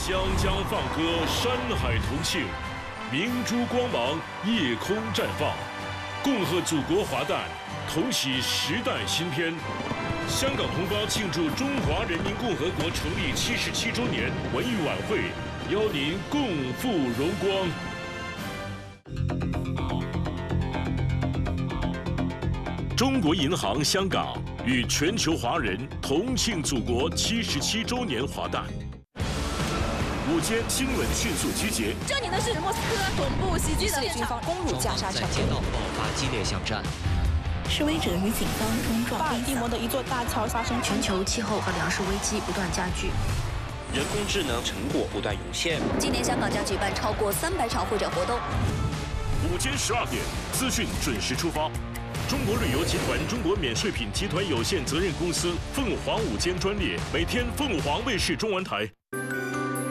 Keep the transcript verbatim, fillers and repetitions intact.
湘江放歌，山海同庆，明珠光芒，夜空绽放，恭贺祖国华诞，同喜时代新篇。香港同胞庆祝中华人民共和国成立七十七周年文艺晚会，邀您共赴荣光。中国银行香港与全球华人同庆祖国七十七周年华诞。午间新闻迅速集结。 这里呢是莫斯科总部袭击的军方攻入加沙城， 街道爆发激烈巷战。 示威者与警方冲撞。 巴尔的摩的一座大桥发生全球气候和粮食危机不断加剧， 人工智能成果不断涌现。 今年香港将举办超过三百场会展活动。 午间十二点，资讯准时出发。中国旅游集团中国免税品集团有限责任公司凤凰午间专列，每天凤凰卫视中文台。